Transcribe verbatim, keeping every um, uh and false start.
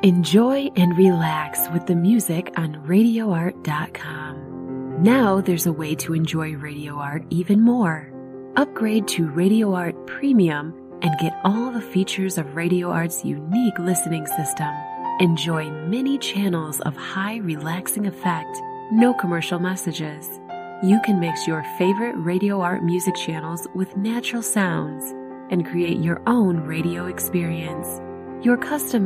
Enjoy and relax with the music on radio art dot com. Now there's a way to enjoy Radio Art even more. Upgrade to Radio Art Premium and get all the features of Radio Art's unique listening system. Enjoy many channels of high relaxing effect, no commercial messages. You can mix your favorite Radio Art music channels with natural sounds and create your own radio experience. Your custom